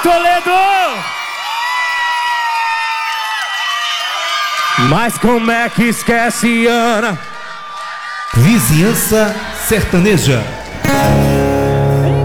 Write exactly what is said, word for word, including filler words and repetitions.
Toledo! Mas como é que esquece, Ana? Vizinhança Sertaneja.